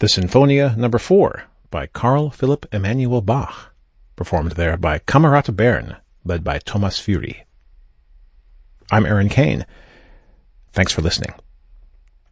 the Sinfonia No. 4 by Carl Philipp Emanuel Bach, performed there by Kamerata Bern, led by Thomas Fury. I'm Aaron Kane. Thanks for listening.